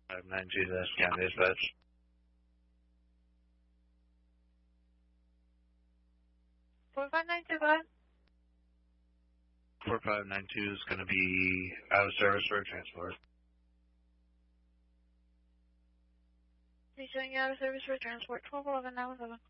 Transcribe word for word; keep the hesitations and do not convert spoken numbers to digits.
five nine two, that's County Dispatch. four five nine two, go ahead. four five nine two is going to be out of service for transport. He's showing you out of service for transport. twelve eleven, nine one seven.